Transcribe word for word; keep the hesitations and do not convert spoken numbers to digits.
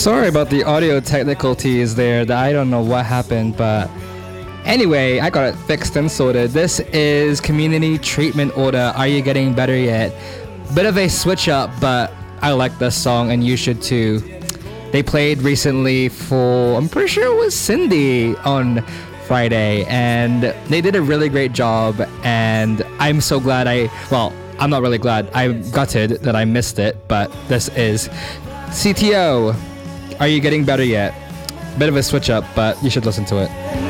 Sorry about the audio technicalities there. I don't know what happened, but anyway, I got it fixed and sorted. This is Community Treatment Order. Are You Getting Better Yet? Bit of a switch up, but I like this song and you should too. They played recently for, I'm pretty sure it was Cindy on Friday, and they did a really great job, and I'm so glad I, well, I'm not really glad, I'm gutted that I missed it, but this is C T O. Are You Getting Better Yet? Bit of a switch up, but you should listen to it.